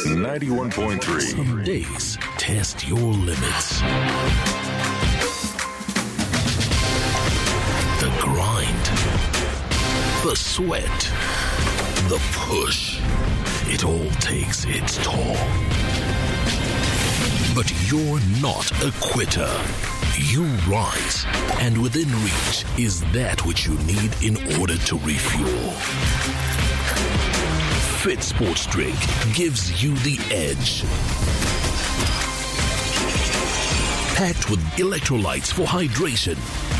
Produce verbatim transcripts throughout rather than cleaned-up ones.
ninety-one point three. Some days test your limits. The grind, the sweat, the push. It all takes its toll. But you're not a quitter. You rise, and within reach is that which you need in order to refuel. Fit Sports Drink gives you the edge. Packed with electrolytes for hydration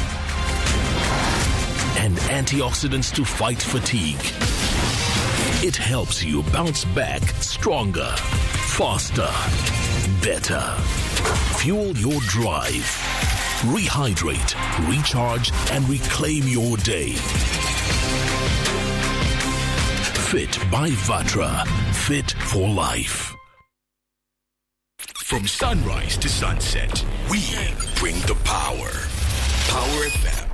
and antioxidants to fight fatigue. It helps you bounce back stronger, faster, better. Fuel your drive. Rehydrate, recharge, and reclaim your day. Fit by Vatra. Fit for life. From sunrise to sunset, we bring the power. Power F M.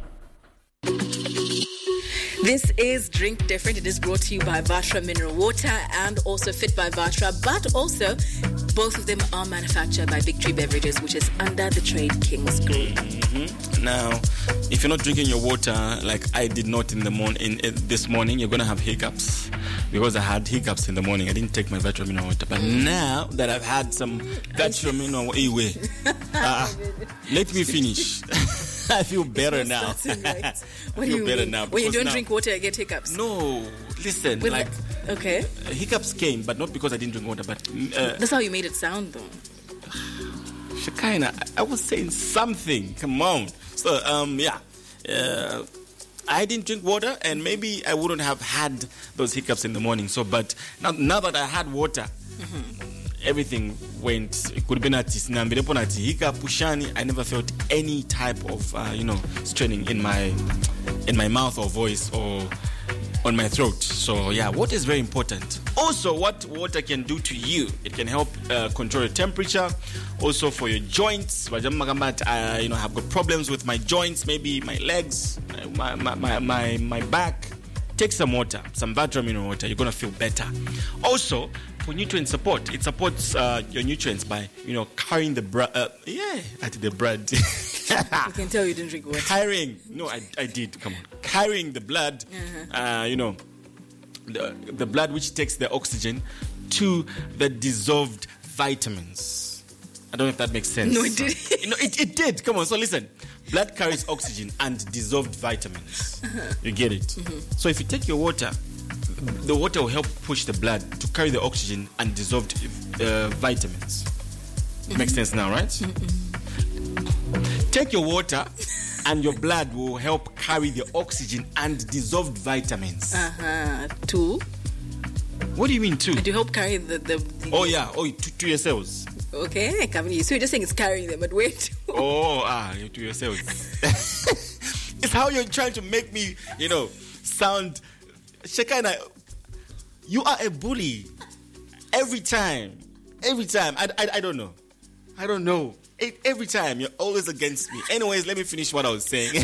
This is Drink Different. It is brought to you by Vatra Mineral Water and also Fit by Vatra, but also both of them are manufactured by Big Tree Beverages, which is under the trade King's Group. Mm-hmm. Now, if you're not drinking your water like I did not in the morning, in, in this morning, you're going to have hiccups. Because I had hiccups in the morning, I didn't take my Vatra Mineral Water. But mm. now that I've had some Vatra Mineral Water, uh, let me finish. I feel better now. Right. I What feel do you better mean? now. When you don't now, drink water, you get hiccups? No, listen, With like... the, okay. Uh, hiccups came, but not because I didn't drink water, but... Uh, That's how you made it sound, though. Shekinah, I, I was saying something. Come on. So, um, yeah. Uh, I didn't drink water, and maybe I wouldn't have had those hiccups in the morning. So, but now, now that I had water... Mm-hmm. Everything went. It could be not hiccup, pushani. I never felt any type of uh, you know straining in my in my mouth or voice or on my throat. So yeah, water is very important. Also, what water can do to you? It can help uh, control your temperature. Also for your joints. I you know have got problems with my joints, maybe my legs, my my my my, my back. Take some water, some Vatra Mineral Water. You're gonna feel better. Also, for nutrient support, it supports uh, your nutrients by you know carrying the blood. Uh, yeah, I did the blood. I can tell you didn't drink water. Carrying, no, I, I did. Come on, carrying the blood. Uh-huh. Uh, you know, the the blood which takes the oxygen to the dissolved vitamins. I don't know if that makes sense. No, it did. No, it, it did. Come on, so listen. Blood carries oxygen and dissolved vitamins. Uh-huh. You get it? Mm-hmm. So if you take your water, the water will help push the blood to carry the oxygen and dissolved uh, vitamins. Mm-hmm. Makes sense now, right? Mm-hmm. Take your water and your blood will help carry the oxygen and dissolved vitamins. Uh-huh. Two? What do you mean two? To help carry the... the, the oh, yeah. Oh, to, to your cells. Okay, so you're just saying it's carrying them, but wait. oh, ah, to yourself. It's how you're trying to make me, you know, sound... Shekinah, you are a bully. Every time. Every time. I, I, I don't know. I don't know. Every time. You're always against me. Anyways, let me finish what I was saying.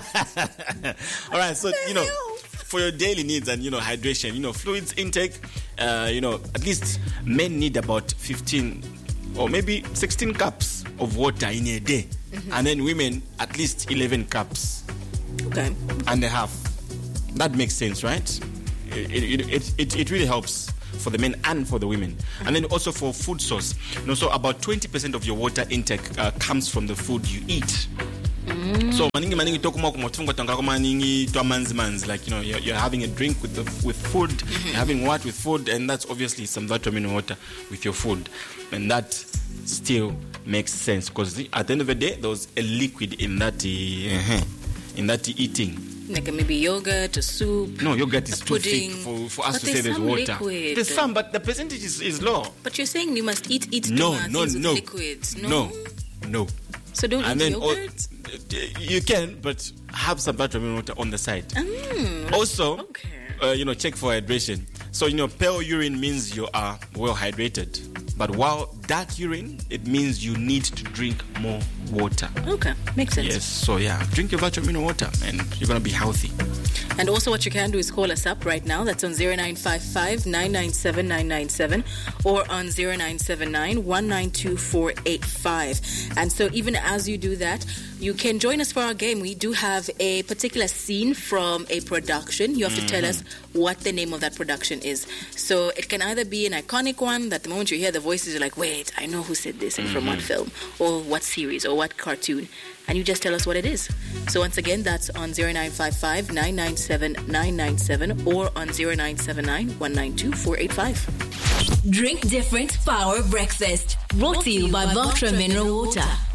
All right, so, you know, for your daily needs and, you know, hydration, you know, fluids intake, uh, you know, at least men need about fifteen... or maybe sixteen cups of water in a day. Mm-hmm. And then women, at least eleven cups. Okay. And a half. That makes sense, right? It, it, it, it, it really helps for the men and for the women. Mm-hmm. And then also for food source. You know, so about twenty percent of your water intake uh, comes from the food you eat. Mm. So maningi maningi tokuma kumotunga tangako maningi to manzi manzi, like you know you're, you're having a drink with the with food, mm-hmm. You're having what with food, and that's obviously some Vatra Mineral Water with your food, and that still makes sense because at the end of the day there's a liquid in that uh, in that eating. Like maybe yogurt or soup. No, yogurt is too pudding. thick for, for us but to say there's water. Liquid. There's some, but the percentage is, is low. But you're saying you must eat eat no, no, things no, with liquids. No, no, no. So don't and eat then yogurt? All, you can, but have some Vatra Mineral Water on the side. Mm, also, okay. uh, you know, check for hydration. So, you know, pale urine means you are well hydrated. But while dark urine, it means you need to drink more water. Okay, makes sense. Yes, so yeah, drink your Vatra Mineral Water and you're going to be healthy. And also what you can do is call us up right now. That's on zero nine five five, nine nine seven, nine nine seven or on zero nine seven nine, one nine two, four eight five. And so even as you do that, you can join us for our game. We do have a particular scene from a production. You have to tell us what the name of that production is. So it can either be an iconic one that the moment you hear the voices, you're like, wait, I know who said this and from what film or what series or what cartoon. And you just tell us what it is. So once again, that's on zero nine five five, nine nine seven, nine nine seven or on zero nine seven nine, one nine two, four eight five. Drink Different Power Breakfast. Brought to you by Vatra Mineral Water.